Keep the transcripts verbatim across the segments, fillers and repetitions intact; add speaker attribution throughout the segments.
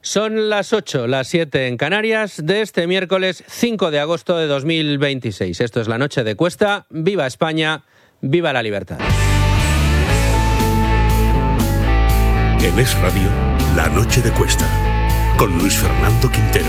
Speaker 1: Son las ocho, las siete en Canarias de este miércoles cinco de agosto de dos mil veintiséis. Esto es La Noche de Cuesta. ¡Viva España! ¡Viva la libertad!
Speaker 2: En Es Radio, La Noche de Cuesta, con Luis Fernando Quintero.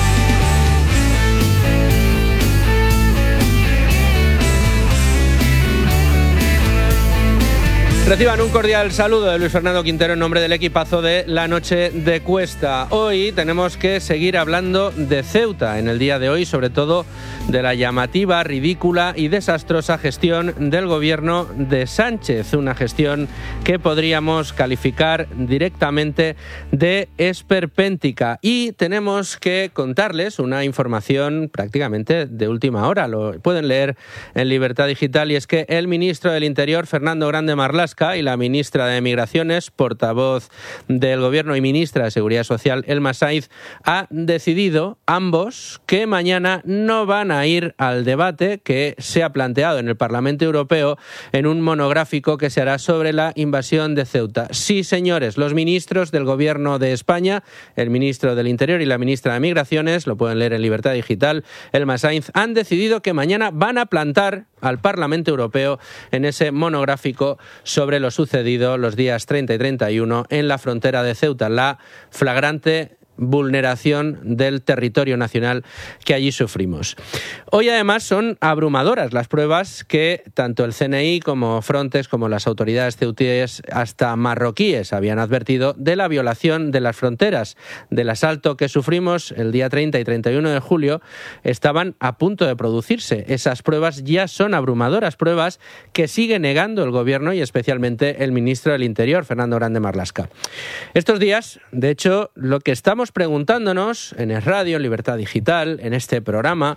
Speaker 1: Reciban un cordial saludo de Luis Fernando Quintero en nombre del equipazo de La Noche de Cuesta. Hoy tenemos que seguir hablando de Ceuta en el día de hoy, sobre todo de la llamativa, ridícula y desastrosa gestión del gobierno de Sánchez, una gestión que podríamos calificar directamente de esperpéntica. Y tenemos que contarles una información prácticamente de última hora, lo pueden leer en Libertad Digital, y es que el ministro del Interior, Fernando Grande Marlaska, y la ministra de Migraciones, portavoz del Gobierno y ministra de Seguridad Social, Elma Sainz, ha decidido, ambos, que mañana no van a ir al debate que se ha planteado en el Parlamento Europeo en un monográfico que se hará sobre la invasión de Ceuta. Sí, señores, los ministros del Gobierno de España, el ministro del Interior y la ministra de Migraciones, lo pueden leer en Libertad Digital, Elma Sainz, han decidido que mañana van a plantar al Parlamento Europeo en ese monográfico sobre lo sucedido los días treinta y treinta y uno en la frontera de Ceuta, la flagrante vulneración del territorio nacional que allí sufrimos. Hoy además son abrumadoras las pruebas que tanto el C N I como Frontex, como las autoridades ceutíes, hasta marroquíes, habían advertido de la violación de las fronteras, del asalto que sufrimos el día treinta y treinta y uno de julio, estaban a punto de producirse. Esas pruebas ya son abrumadoras, pruebas que sigue negando el gobierno y especialmente el ministro del Interior, Fernando Grande Marlaska. Estos días, de hecho, lo que estamos preguntándonos en Es Radio, en Libertad Digital, en este programa,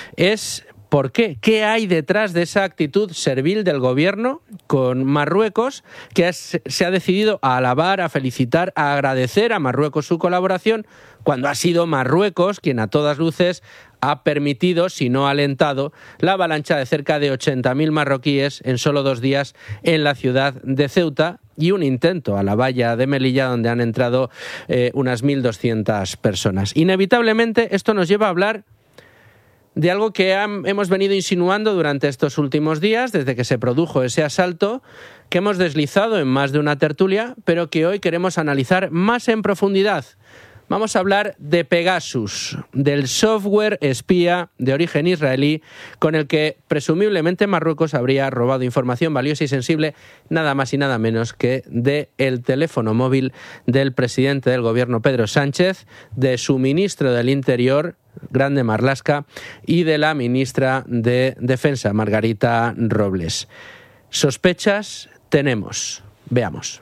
Speaker 1: es ¿por qué? ¿Qué hay detrás de esa actitud servil del gobierno con Marruecos, que es, se ha decidido a alabar, a felicitar, a agradecer a Marruecos su colaboración, cuando ha sido Marruecos quien a todas luces ha permitido, si no alentado, la avalancha de cerca de ochenta mil marroquíes en solo dos días en la ciudad de Ceuta, y un intento a la valla de Melilla donde han entrado eh, unas mil doscientas personas. Inevitablemente esto nos lleva a hablar de algo que han, hemos venido insinuando durante estos últimos días, desde que se produjo ese asalto, que hemos deslizado en más de una tertulia, pero que hoy queremos analizar más en profundidad. Vamos a hablar de Pegasus, del software espía de origen israelí con el que presumiblemente Marruecos habría robado información valiosa y sensible, nada más y nada menos que del teléfono móvil del presidente del gobierno, Pedro Sánchez, de su ministro del Interior, Grande Marlaska, y de la ministra de Defensa, Margarita Robles. ¿Sospechas? Tenemos. Veamos.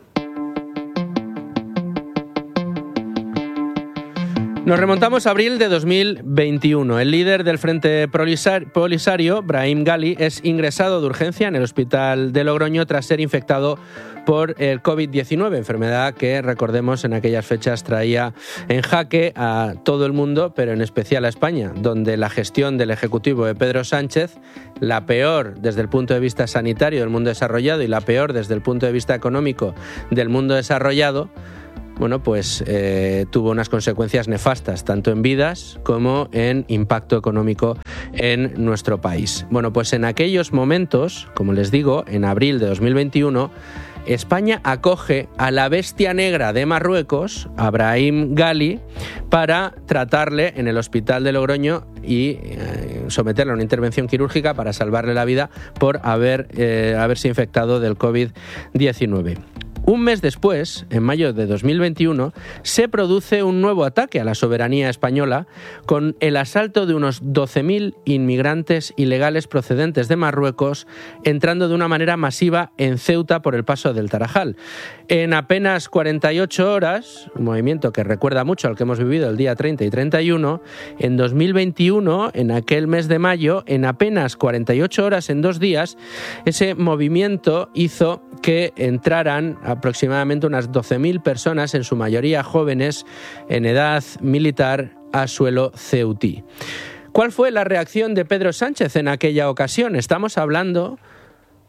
Speaker 1: Nos remontamos a abril de dos mil veintiuno. El líder del Frente Polisario, Brahim Ghali, es ingresado de urgencia en el hospital de Logroño tras ser infectado por el covid diecinueve, enfermedad que, recordemos, en aquellas fechas traía en jaque a todo el mundo, pero en especial a España, donde la gestión del Ejecutivo de Pedro Sánchez, la peor desde el punto de vista sanitario del mundo desarrollado y la peor desde el punto de vista económico del mundo desarrollado, bueno, pues eh, tuvo unas consecuencias nefastas, tanto en vidas como en impacto económico en nuestro país. Bueno, pues en aquellos momentos, como les digo, en abril de dos mil veintiuno, España acoge a la bestia negra de Marruecos, a Brahim Ghali, para tratarle en el hospital de Logroño y eh, someterle a una intervención quirúrgica para salvarle la vida por haber, eh, haberse infectado del covid diecinueve. Un mes después, en mayo de dos mil veintiuno, se produce un nuevo ataque a la soberanía española con el asalto de unos doce mil inmigrantes ilegales procedentes de Marruecos entrando de una manera masiva en Ceuta por el paso del Tarajal. En apenas cuarenta y ocho horas, un movimiento que recuerda mucho al que hemos vivido el día treinta y treinta y uno, en dos mil veintiuno, en aquel mes de mayo, en apenas cuarenta y ocho horas, en dos días, ese movimiento hizo que entraran aproximadamente unas doce mil personas, en su mayoría jóvenes, en edad militar, a suelo ceutí. ¿Cuál fue la reacción de Pedro Sánchez en aquella ocasión? Estamos hablando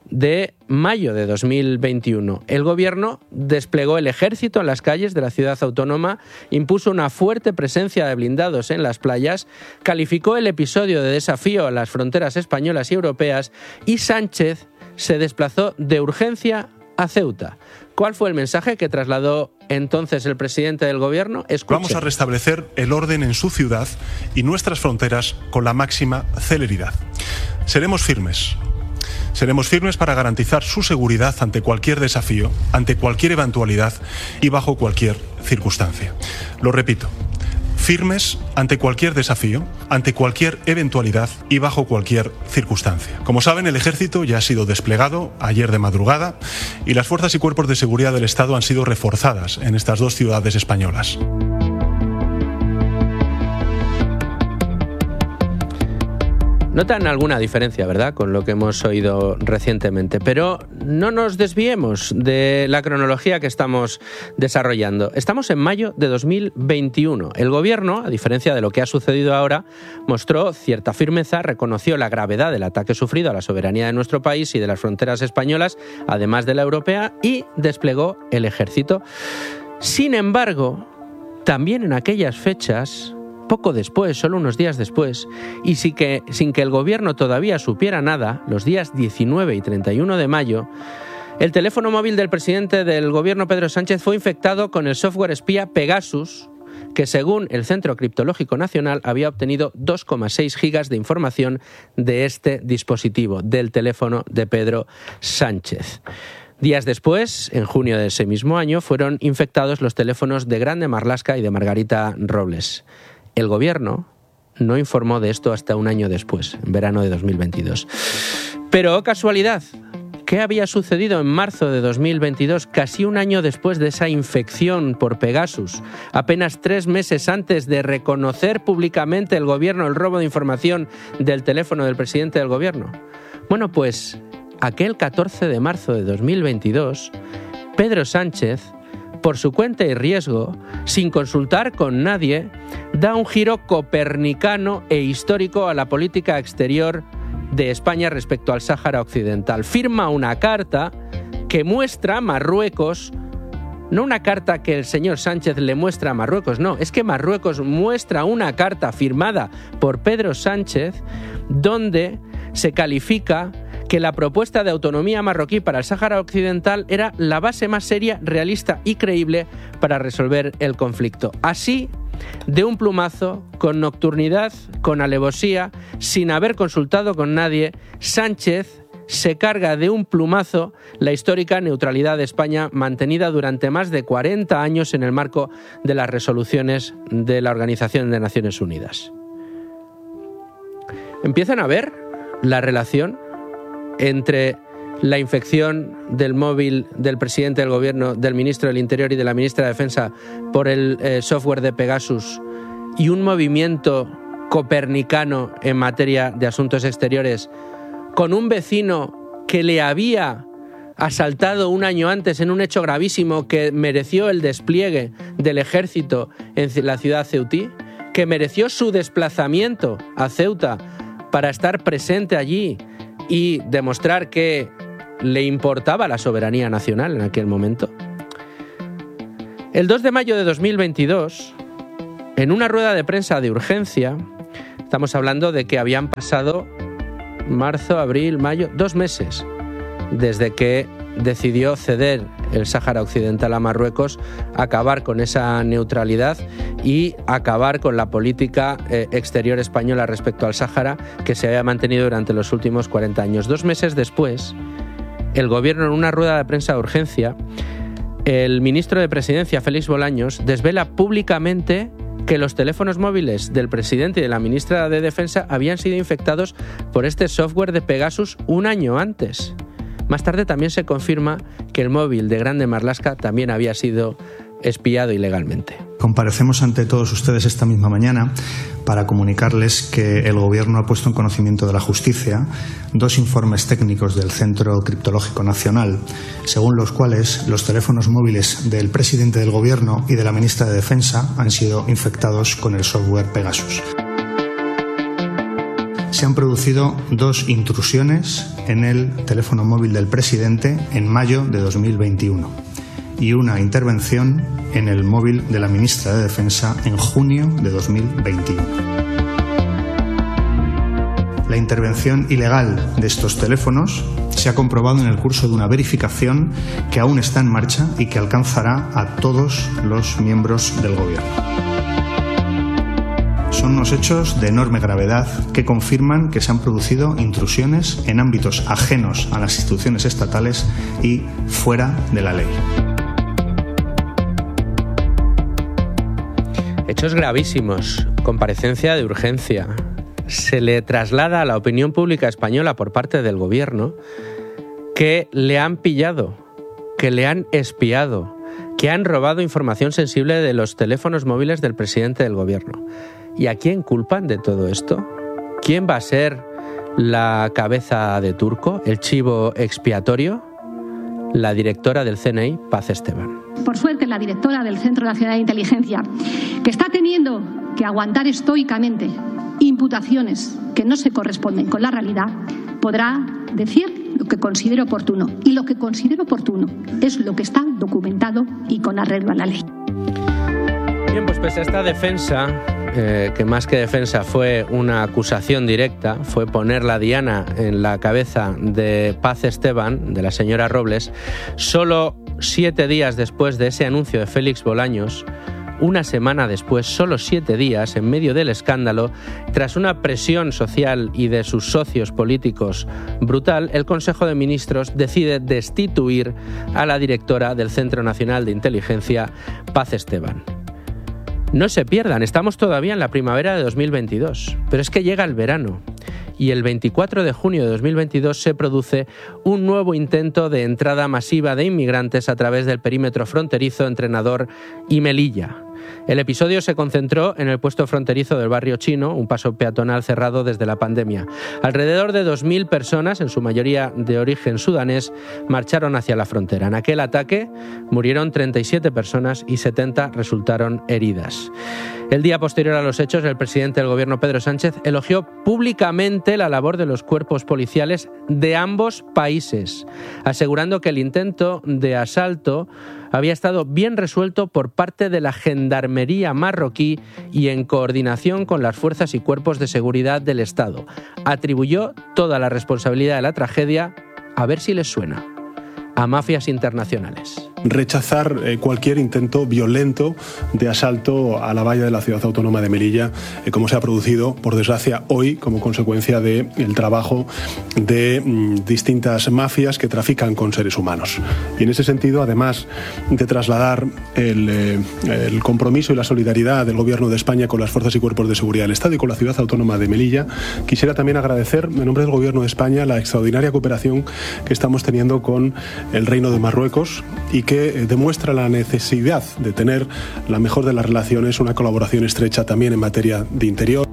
Speaker 1: de mayo de dos mil veintiuno. El gobierno desplegó el ejército en las calles de la ciudad autónoma, impuso una fuerte presencia de blindados en las playas, calificó el episodio de desafío a las fronteras españolas y europeas y Sánchez se desplazó de urgencia a Ceuta. ¿Cuál fue el mensaje que trasladó entonces el presidente del gobierno? Escuchen.
Speaker 3: Vamos a restablecer el orden en su ciudad y nuestras fronteras con la máxima celeridad. Seremos firmes. Seremos firmes para garantizar su seguridad ante cualquier desafío, ante cualquier eventualidad y bajo cualquier circunstancia. Lo repito, firmes ante cualquier desafío, ante cualquier eventualidad y bajo cualquier circunstancia. Como saben, el ejército ya ha sido desplegado ayer de madrugada y las fuerzas y cuerpos de seguridad del Estado han sido reforzadas en estas dos ciudades españolas.
Speaker 1: Notan alguna diferencia, ¿verdad?, con lo que hemos oído recientemente, pero no nos desviemos de la cronología que estamos desarrollando. Estamos en mayo de dos mil veintiuno. El gobierno, a diferencia de lo que ha sucedido ahora, mostró cierta firmeza, reconoció la gravedad del ataque sufrido a la soberanía de nuestro país y de las fronteras españolas, además de la europea, y desplegó el ejército. Sin embargo, también en aquellas fechas, poco después, solo unos días después, y sin que, sin que el gobierno todavía supiera nada, los días diecinueve y treinta y uno de mayo, el teléfono móvil del presidente del gobierno, Pedro Sánchez, fue infectado con el software espía Pegasus, que según el Centro Criptológico Nacional había obtenido dos coma seis gigas de información de este dispositivo, del teléfono de Pedro Sánchez. Días después, en junio de ese mismo año, fueron infectados los teléfonos de Grande Marlaska y de Margarita Robles. El gobierno no informó de esto hasta un año después, en verano de dos mil veintidós. Pero, oh casualidad, ¿qué había sucedido en marzo de dos mil veintidós, casi un año después de esa infección por Pegasus, apenas tres meses antes de reconocer públicamente el gobierno el robo de información del teléfono del presidente del gobierno? Bueno, pues aquel catorce de marzo de dos mil veintidós, Pedro Sánchez, por su cuenta y riesgo, sin consultar con nadie, da un giro copernicano e histórico a la política exterior de España respecto al Sáhara Occidental. Firma una carta que muestra a Marruecos, no una carta que el señor Sánchez le muestra a Marruecos, no, es que Marruecos muestra una carta firmada por Pedro Sánchez donde se califica que la propuesta de autonomía marroquí para el Sáhara Occidental era la base más seria, realista y creíble para resolver el conflicto. Así, de un plumazo, con nocturnidad, con alevosía, sin haber consultado con nadie, Sánchez se carga de un plumazo la histórica neutralidad de España mantenida durante más de cuarenta años en el marco de las resoluciones de la Organización de Naciones Unidas. Empiezan a ver la relación entre la infección del móvil del presidente del gobierno, del ministro del Interior y de la ministra de Defensa por el eh, software de Pegasus y un movimiento copernicano en materia de asuntos exteriores con un vecino que le había asaltado un año antes en un hecho gravísimo que mereció el despliegue del ejército en la ciudad ceutí, que mereció su desplazamiento a Ceuta para estar presente allí y demostrar que le importaba la soberanía nacional en aquel momento. El dos de mayo de dos mil veintidós, en una rueda de prensa de urgencia, estamos hablando de que habían pasado marzo, abril, mayo, dos meses desde que decidió ceder el Sáhara Occidental a Marruecos, acabar con esa neutralidad y acabar con la política eh, exterior española respecto al Sáhara que se había mantenido durante los últimos cuarenta años. Dos meses después, el gobierno, en una rueda de prensa de urgencia, el ministro de Presidencia, Félix Bolaños, desvela públicamente que los teléfonos móviles del presidente y de la ministra de Defensa habían sido infectados por este software de Pegasus un año antes. Más tarde también se confirma que el móvil de Grande Marlaska también había sido espiado ilegalmente.
Speaker 4: Comparecemos ante todos ustedes esta misma mañana para comunicarles que el Gobierno ha puesto en conocimiento de la Justicia dos informes técnicos del Centro Criptológico Nacional, según los cuales los teléfonos móviles del presidente del Gobierno y de la ministra de Defensa han sido infectados con el software Pegasus. se han producido dos intrusiones en el teléfono móvil del presidente en mayo de dos mil veintiuno y una intervención en el móvil de la ministra de Defensa en junio de dos mil veintiuno. La intervención ilegal de estos teléfonos se ha comprobado en el curso de una verificación que aún está en marcha y que alcanzará a todos los miembros del Gobierno. Son unos hechos de enorme gravedad que confirman que se han producido intrusiones en ámbitos ajenos a las instituciones estatales y fuera de la ley.
Speaker 1: Hechos gravísimos, comparecencia de urgencia. Se le traslada a la opinión pública española por parte del Gobierno que le han pillado, que le han espiado, que han robado información sensible de los teléfonos móviles del presidente del Gobierno. ¿Y a quién culpan de todo esto? ¿Quién va a ser la cabeza de turco, el chivo expiatorio? La directora del C N I, Paz Esteban.
Speaker 5: Por suerte, la directora del Centro Nacional de Inteligencia, que está teniendo que aguantar estoicamente imputaciones que no se corresponden con la realidad, podrá decir lo que considere oportuno. Y lo que considero oportuno es lo que está documentado y con arreglo a la ley.
Speaker 1: Bien, pues pese a esta defensa, eh, que más que defensa fue una acusación directa, fue poner la diana en la cabeza de Paz Esteban, de la señora Robles, solo siete días después de ese anuncio de Félix Bolaños, una semana después, solo siete días, en medio del escándalo, tras una presión social y de sus socios políticos brutal, el Consejo de Ministros decide destituir a la directora del Centro Nacional de Inteligencia, Paz Esteban. No se pierdan, estamos todavía en la primavera de dos mil veintidós, pero es que llega el verano y el veinticuatro de junio de dos mil veintidós se produce un nuevo intento de entrada masiva de inmigrantes a través del perímetro fronterizo entre Nador y Melilla. El episodio se concentró en el puesto fronterizo del barrio chino, un paso peatonal cerrado desde la pandemia. Alrededor de dos mil personas, en su mayoría de origen sudanés, marcharon hacia la frontera. En aquel ataque murieron treinta y siete personas y setenta resultaron heridas. El día posterior a los hechos, el presidente del Gobierno, Pedro Sánchez, elogió públicamente la labor de los cuerpos policiales de ambos países, asegurando que el intento de asalto había estado bien resuelto por parte de la Gendarmería marroquí y en coordinación con las fuerzas y cuerpos de seguridad del Estado. Atribuyó toda la responsabilidad de la tragedia, a ver si les suena, a mafias internacionales.
Speaker 3: Rechazar eh, cualquier intento violento de asalto a la valla de la ciudad autónoma de Melilla, eh, como se ha producido, por desgracia, hoy como consecuencia del trabajo de mm, distintas mafias que trafican con seres humanos. Y en ese sentido, además de trasladar el, eh, el compromiso y la solidaridad del Gobierno de España con las fuerzas y cuerpos de seguridad del Estado y con la ciudad autónoma de Melilla, quisiera también agradecer, en nombre del Gobierno de España, la extraordinaria cooperación que estamos teniendo con el Reino de Marruecos y que que demuestra la necesidad de tener la mejor de las relaciones, una colaboración estrecha también en materia de interior.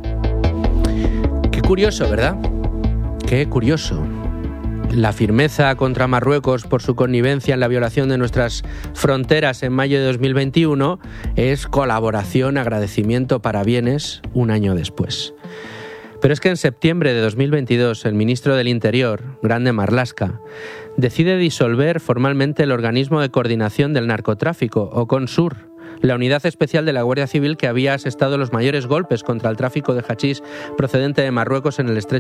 Speaker 1: Qué curioso, ¿verdad? Qué curioso. La firmeza contra Marruecos por su connivencia en la violación de nuestras fronteras en mayo de dos mil veintiuno es colaboración, agradecimiento, parabienes un año después. Pero es que en septiembre de dos mil veintidós el ministro del Interior, Grande Marlaska, decide disolver formalmente el Organismo de Coordinación del Narcotráfico, o CONSUR, la unidad especial de la Guardia Civil que había asestado los mayores golpes contra el tráfico de hachís procedente de Marruecos en el estrecho